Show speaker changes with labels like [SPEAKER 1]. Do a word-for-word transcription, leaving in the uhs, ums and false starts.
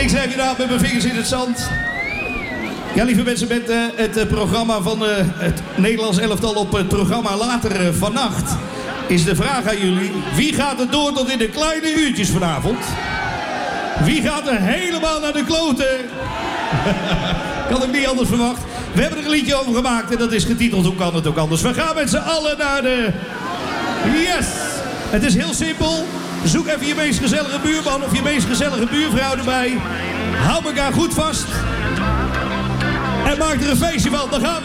[SPEAKER 1] Ik schrijf je nou met mijn vingers in het zand. Ja, lieve mensen, met uh, het uh, programma van uh, het Nederlands elftal op het programma later uh, vannacht... is de vraag aan jullie: wie gaat er door tot in de kleine uurtjes vanavond? Wie gaat er helemaal naar de kloten? Ik had ik niet anders verwacht. We hebben er een liedje over gemaakt en dat is getiteld Hoe kan het ook anders? We gaan met z'n allen naar de... Yes! Het is heel simpel. Zoek even je meest gezellige buurman of je meest gezellige buurvrouw erbij. Hou elkaar goed vast. En maak er een feestje van. Dan gaan we.